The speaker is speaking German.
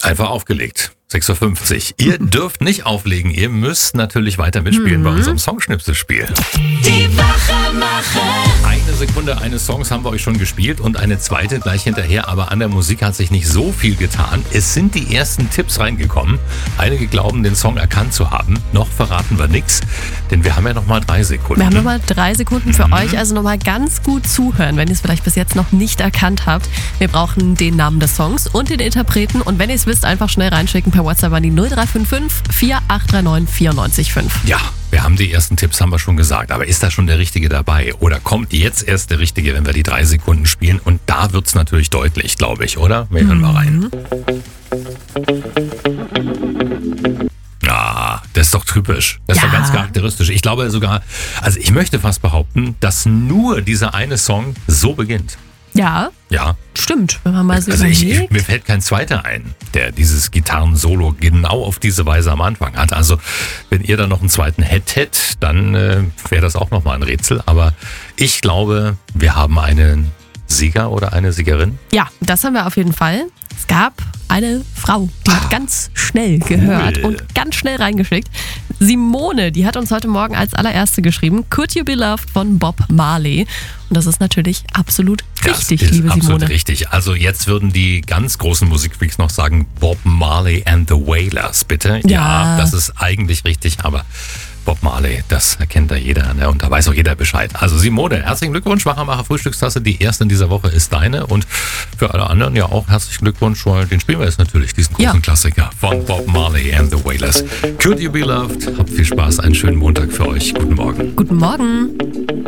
Einfach aufgelegt. 6.50 Uhr. Ihr dürft nicht auflegen, ihr müsst natürlich weiter mitspielen bei unserem Songschnipselspiel. Die Wachemacher. Eine Sekunde eines Songs haben wir euch schon gespielt und eine zweite gleich hinterher, aber an der Musik hat sich nicht so viel getan. Es sind die ersten Tipps reingekommen. Einige glauben, den Song erkannt zu haben. Noch verraten wir nichts, denn wir haben ja noch mal 3 Sekunden. Wir haben nochmal 3 Sekunden für euch, also nochmal ganz gut zuhören, wenn ihr es vielleicht bis jetzt noch nicht erkannt habt. Wir brauchen den Namen des Songs und den Interpreten und wenn ihr es wisst, einfach schnell reinschicken per WhatsApp an die 0355 4839 94,5. Ja, wir haben die ersten Tipps, haben wir schon gesagt. Aber ist da schon der Richtige dabei? Oder kommt jetzt erst der Richtige, wenn wir die 3 Sekunden spielen? Und da wird's natürlich deutlich, glaube ich, oder? Wir hören mal rein. Ah, das ist doch typisch. Das ist doch ganz charakteristisch. Ich glaube sogar, also ich möchte fast behaupten, dass nur dieser eine Song so beginnt. Ja, Ja. stimmt, wenn man mal so Also überlegt. mir fällt kein zweiter ein, der dieses Gitarrensolo genau auf diese Weise am Anfang hat. Also wenn ihr da noch einen zweiten hättet, dann wäre das auch nochmal ein Rätsel. Aber ich glaube, wir haben einen Sieger oder eine Siegerin. Ja, das haben wir auf jeden Fall. Es gab eine Frau, die hat ganz schnell gehört und ganz schnell reingeschickt. Simone, die hat uns heute Morgen als allererste geschrieben, Could You Be Loved von Bob Marley. Und das ist natürlich absolut richtig, das ist liebe absolut Simone. richtig. Also jetzt würden die ganz großen Musikfreaks noch sagen, Bob Marley and the Wailers, bitte. Ja, das ist eigentlich richtig, aber Bob Marley, das erkennt da jeder, ne? Und da weiß auch jeder Bescheid. Also Simone, herzlichen Glückwunsch, Macher Frühstückstasse. Die erste in dieser Woche ist deine und für alle anderen ja auch herzlichen Glückwunsch, weil den spielen wir jetzt natürlich, diesen großen Klassiker von Bob Marley and the Wailers. Could You Be Loved? Habt viel Spaß, einen schönen Montag für euch. Guten Morgen. Guten Morgen.